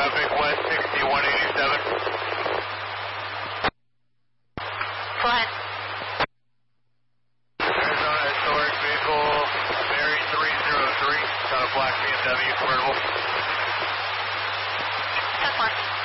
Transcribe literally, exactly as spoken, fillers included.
Big West sixty-one eighty-seven. Go ahead. Arizona historic vehicle, Mary three zero three, got a black B M W convertible. ten four.